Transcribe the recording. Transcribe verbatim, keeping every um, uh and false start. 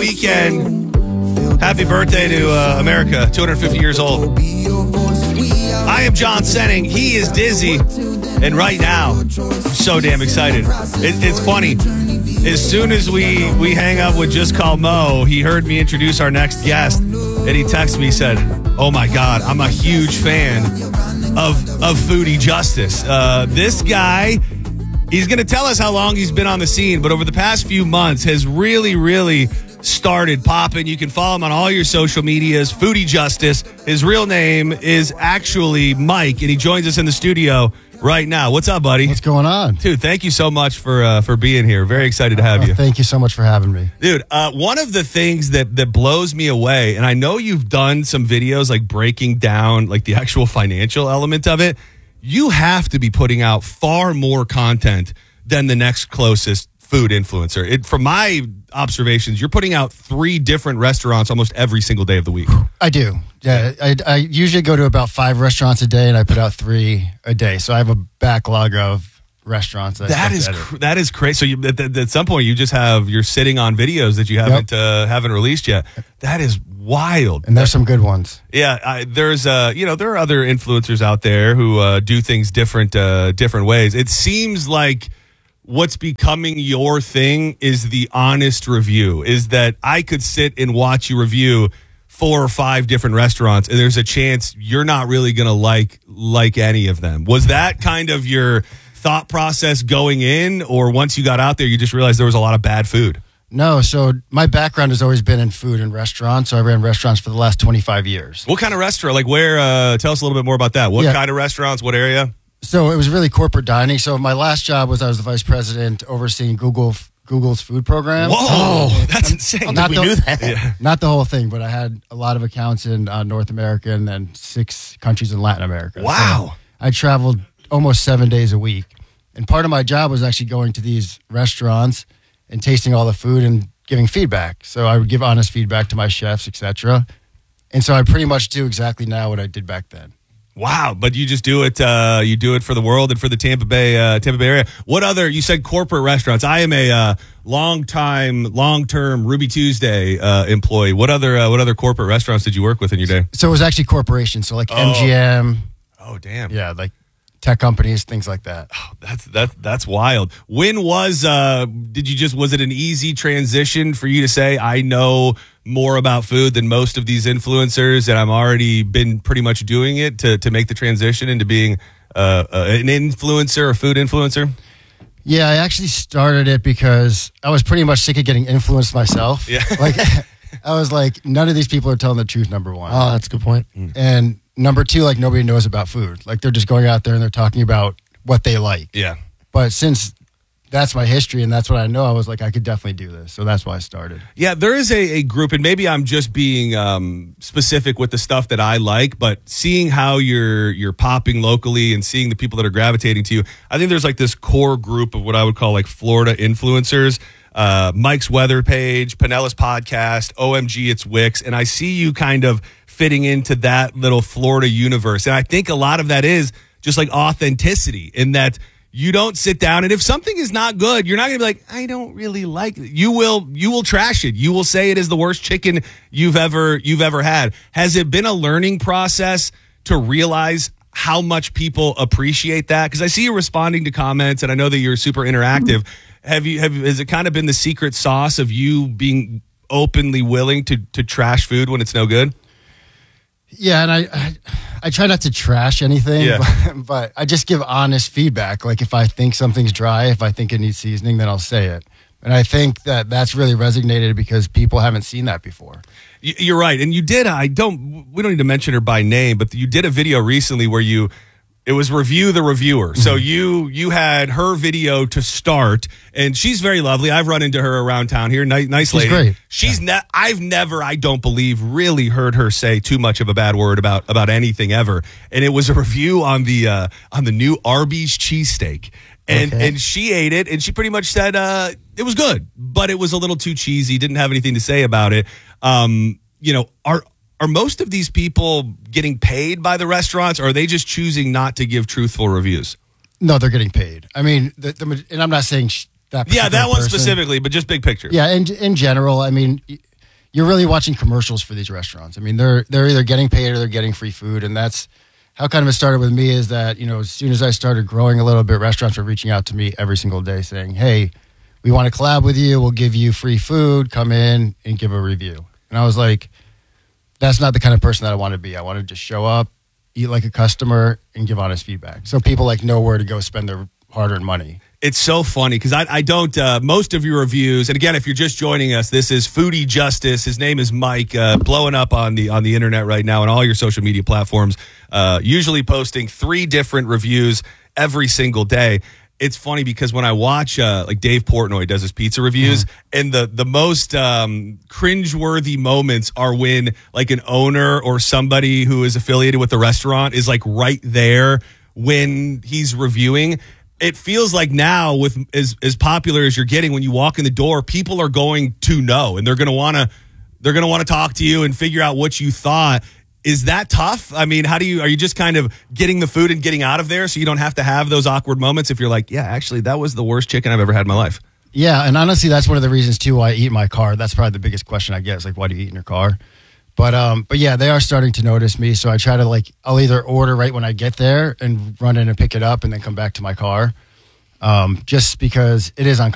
weekend. Happy birthday to uh, America, two hundred fifty years old. I am John Senning. He is Dizzy. And right now, I'm so damn excited. It, it's funny. As soon as we, we hang up with Just Call Mo, he heard me introduce our next guest, and he texted me, said, oh my God, I'm a huge fan of, of Foodie Justice. Uh, this guy, he's going to tell us how long he's been on the scene, but over the past few months has really, really started popping. You can follow him on all your social medias, Foodie Justice. His real name is actually Mike, and he joins us in the studio right now. What's up, buddy? What's going on? Dude, thank you so much for uh, for being here. Very excited to have oh, you. Thank you so much for having me. Dude, uh, one of the things that, that blows me away, and I know you've done some videos like breaking down like the actual financial element of it, you have to be putting out far more content than the next closest food influencer. It, from my observations, you're putting out three different restaurants almost every single day of the week. I do. Yeah, I, I usually go to about five restaurants a day, and I put out three a day. So I have a backlog of restaurants. That, that is cr- that is crazy. So you, at, at some point, you just have you're sitting on videos that you haven't yep. uh, haven't released yet. That is wild. And there's some good ones. Yeah, I, there's uh, you know, there are other influencers out there who uh, do things different uh, different ways. It seems like what's becoming your thing is the honest review, is that I could sit and watch you review four or five different restaurants, and there's a chance you're not really going to like like any of them. Was that kind of your thought process going in, or once you got out there, you just realized there was a lot of bad food? No, so my background has always been in food and restaurants, so I ran restaurants for the last twenty-five years. What kind of restaurant? Like where? Uh, tell us a little bit more about that. What yeah. kind of restaurants? What area? So it was really corporate dining. So my last job was I was the vice president overseeing Google Google's food program. Whoa, oh, that's insane. Not we the, knew that. Yeah. Not the whole thing, but I had a lot of accounts in uh, North America and then six countries in Latin America. Wow. So I traveled almost seven days a week. And part of my job was actually going to these restaurants and tasting all the food and giving feedback. So I would give honest feedback to my chefs, et cetera. And so I pretty much do exactly now what I did back then. Wow, but you just do it. Uh, you do it for the world and for the Tampa Bay, uh, Tampa Bay area. What other? You said corporate restaurants. I am a uh, long time, long term Ruby Tuesday uh, employee. What other? Uh, what other corporate restaurants did you work with in your day? So it was actually corporations. So like oh. M G M. Oh damn. Yeah, like tech companies, things like that. Oh, that's that's that's wild. When was? Uh, did you just? Was it an easy transition for you to say, I know more about food than most of these influencers, and I've already been pretty much doing it to to make the transition into being uh, uh, an influencer, a food influencer? Yeah, I actually started it because I was pretty much sick of getting influenced myself. Yeah. Like, I was like, none of these people are telling the truth, number one. Oh, that's a good point. And number two, like, nobody knows about food. Like, they're just going out there and they're talking about what they like. Yeah. But since that's my history and that's what I know, I was like, I could definitely do this. So that's why I started. Yeah, there is a, a group, and maybe I'm just being um, specific with the stuff that I like, but seeing how you're you're popping locally and seeing the people that are gravitating to you, I think there's like this core group of what I would call like Florida influencers. Uh, Mike's Weather Page, Pinella's Podcast, O M G, it's Wix, and I see you kind of fitting into that little Florida universe. And I think a lot of that is just like authenticity, in that you don't sit down, and if something is not good, you're not going to be like, I don't really like it. You will, you will trash it. You will say it is the worst chicken you've ever, you've ever had. Has it been a learning process to realize how much people appreciate that? Because I see you responding to comments, and I know that you're super interactive. Have you, have, has it kind of been the secret sauce of you being openly willing to, to trash food when it's no good? Yeah, and I, I I try not to trash anything, Yeah. but, but I just give honest feedback. Like if I think something's dry, if I think it needs seasoning, then I'll say it. And I think that that's really resonated because people haven't seen that before. You're right. And you did, I don't, we don't need to mention her by name, but you did a video recently where you, it was Review the Reviewer. So you you had her video to start, and she's very lovely. I've run into her around town here. Nice, nice lady. She's great. She's ne- I've never, I don't believe, really heard her say too much of a bad word about about anything ever. And it was a review on the uh, on the new Arby's cheesesteak. And Okay. and she ate it, and she pretty much said uh, it was good, but it was a little too cheesy. Didn't have anything to say about it. Um, you know, are are most of these people getting paid by the restaurants, or are they just choosing not to give truthful reviews? No, they're getting paid. I mean, the, the, and I'm not saying sh- that. Yeah, that one person. specifically, but just big picture. Yeah, in in general, I mean, you're really watching commercials for these restaurants. I mean, they're they're either getting paid or they're getting free food, and that's how kind of it started with me. Is that, you know, as soon as I started growing a little bit, restaurants were reaching out to me every single day saying, "Hey, we want to collab with you. We'll give you free food. Come in and give a review." And I was like, that's not the kind of person that I want to be. I want to just show up, eat like a customer, and give honest feedback. So people like know where to go spend their hard-earned money. It's so funny because I, I don't, uh, most of your reviews, and again, if you're just joining us, this is Foodie Justice. His name is Mike, uh, blowing up on the on the internet right now and all your social media platforms, uh, usually posting three different reviews every single day. It's funny because when I watch, uh, like Dave Portnoy does his pizza reviews, mm. and the the most um, cringeworthy moments are when like an owner or somebody who is affiliated with the restaurant is like right there when he's reviewing. It feels like now, with as as popular as you're getting, when you walk in the door, people are going to know, and they're going to want to they're going to want to talk to you and figure out what you thought. Is that tough? I mean, how do you, are you just kind of getting the food and getting out of there so you don't have to have those awkward moments if you're like, yeah, actually, that was the worst chicken I've ever had in my life? Yeah, and honestly, that's one of the reasons, too, why I eat in my car. That's probably the biggest question I get is like, why do you eat in your car? But um, but yeah, they are starting to notice me. So I try to like, I'll either order right when I get there and run in and pick it up and then come back to my car. Um, just because it is uncomfortable.